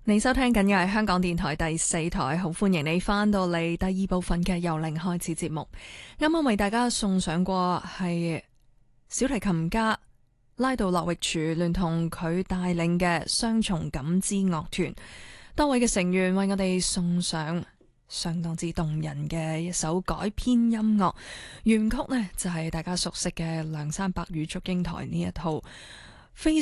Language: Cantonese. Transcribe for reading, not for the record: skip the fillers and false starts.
你收聽緊嘅係香港電台第四台，好歡迎你翻到嚟第二部分嘅由零開始節目。啱啱為大家送上過係小提琴家拉杜諾域廚聯同佢帶領嘅雙重感知樂團，多位嘅成員為我哋送上相當之動人嘅一首改編音樂，原曲呢就係大家熟悉嘅梁山伯與祝英台呢一套非